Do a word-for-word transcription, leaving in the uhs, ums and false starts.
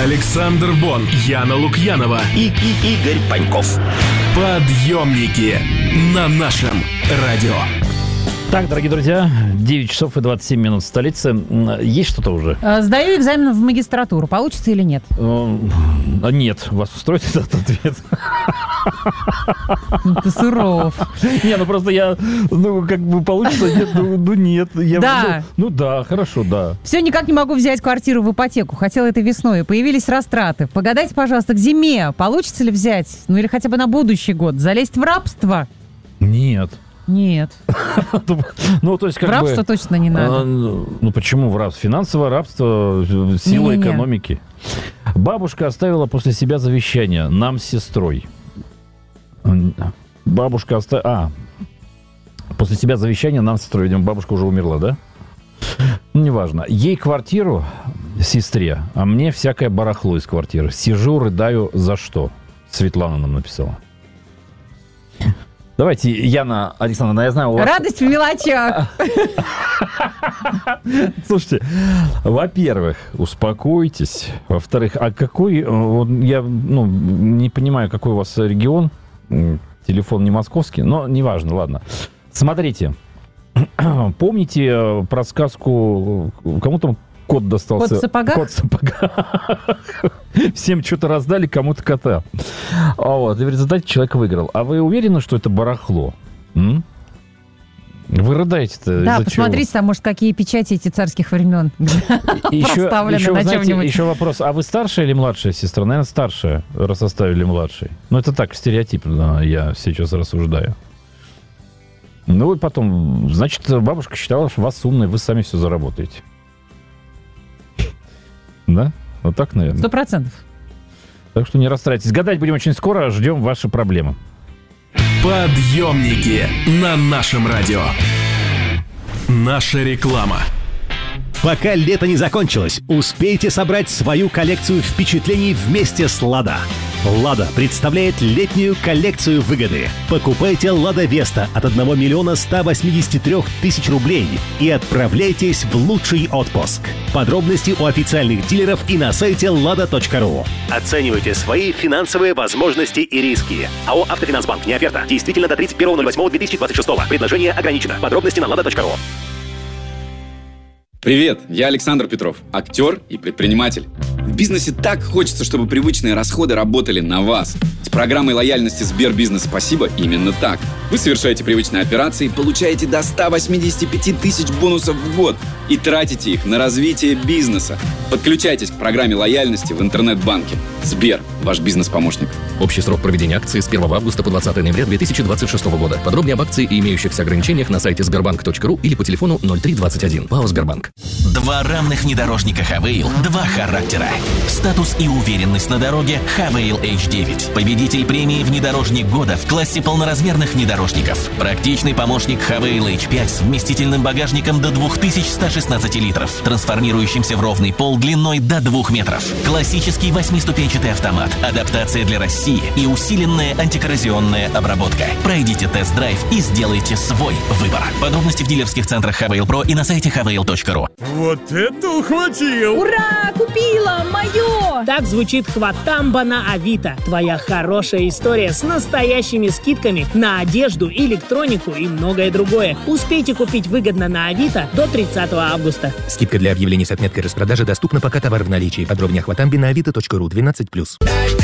Александр Бон, Яна Лукьянова и, и Игорь Паньков. Подъемники на нашем радио. Так, дорогие друзья, девять часов и двадцать семь минут в столице. Есть что-то уже? Сдаю экзамен в магистратуру. Получится или нет? Нет. Вас устроит этот ответ? Ты суров. Не, ну просто я, ну, как бы получится, нет, ну, ну нет. Я, да. Ну, ну да, хорошо, да. Все никак не могу взять квартиру в ипотеку. Хотела это весной. Появились растраты. Погадайте, пожалуйста, к зиме. Получится ли взять? Ну или хотя бы на будущий год. Залезть в рабство? Нет. Нет. Ну, то есть, как в рабство бы, точно не надо. Ну, почему в рабство? Финансовое рабство, сила Не-не-не. экономики. Бабушка оставила после себя завещание нам с сестрой. Бабушка оставила... А, после себя завещание нам с сестрой. Видимо, бабушка уже умерла, да? Ну, неважно. Ей квартиру, сестре, а мне всякое барахло из квартиры. Сижу, рыдаю, за что? Светлана нам написала. Давайте, Яна Александровна, я знаю, у вас... Радость в мелочах. Слушайте, во-первых, успокойтесь. Во-вторых, а какой... Вот я ну, не понимаю, какой у вас регион. Телефон не московский, но неважно, ладно. Смотрите, помните про сказку... Кому там кот достался? Кот в сапогах? Кот в сапогах. Всем что-то раздали, кому-то кота. А вот, и в результате человек выиграл. А вы уверены, что это барахло? М? Вы рыдаете-то Да, из-за посмотрите, чего? там, может, какие печати эти царских времен Еще, проставлены еще, на знаете, чем-нибудь. еще вопрос. А вы старшая или младшая сестра? Наверное, старшая, раз оставили младшей. Ну, это так, стереотипно я сейчас рассуждаю. Ну, и потом, значит, бабушка считала, что вас умной, вы сами все заработаете. Да? Вот так, наверное. Сто процентов. Так что не расстраивайтесь. Гадать будем очень скоро. Ждем ваши проблемы. Подъемники на нашем радио. Наша реклама. Пока лето не закончилось, успейте собрать свою коллекцию впечатлений вместе с «Лада». «Лада» представляет летнюю коллекцию выгоды. Покупайте «Лада Веста» от одного миллиона ста восьмидесяти трёх тысяч рублей и отправляйтесь в лучший отпуск. Подробности у официальных дилеров и на сайте лада точка ру. Оценивайте свои финансовые возможности и риски. АО «Автофинансбанк». Не оферта. Действительно до тридцать первого ноль восьмого две тысячи двадцать шестого. Предложение ограничено. Подробности на лада точка ру. Привет, я Александр Петров, актер и предприниматель. В бизнесе так хочется, чтобы привычные расходы работали на вас. С программой лояльности Сбербизнес «Спасибо» именно так. Вы совершаете привычные операции, получаете до ста восьмидесяти пяти тысяч бонусов в год и тратите их на развитие бизнеса. Подключайтесь к программе лояльности в интернет-банке. Сбер, ваш бизнес-помощник. Общий срок проведения акции с первого августа по двадцатое ноября две тысячи двадцать шестого года. Подробнее об акции и имеющихся ограничениях на сайте сбербанк точка ру или по телефону ноль три двадцать один. ПАО «Сбербанк». Два равных внедорожника Хавейл, два характера. Статус и уверенность на дороге Хавейл эйч девять. Победитель премии «Внедорожник года» в классе полноразмерных внедорожников. Практичный помощник Хавейл эйч пять с вместительным багажником до две тысячи сто шестнадцать литров, трансформирующимся в ровный пол длиной до двух метров. Классический восьмиступенчатый автомат, адаптация для России и усиленная антикоррозионная обработка. Пройдите тест-драйв и сделайте свой выбор. Подробности в дилерских центрах Хавейл Про и на сайте хавейл точка ру. Вот это ухватил! Ура! Купила! Мое! Так звучит хватамба на Авито. Твоя хорошая история с настоящими скидками на одежду, электронику и многое другое. Успейте купить выгодно на Авито до тридцатого августа. Скидка для объявлений с отметкой распродажи доступна, пока товар в наличии. Подробнее о хватамбе на авито точка ру. двенадцать плюс.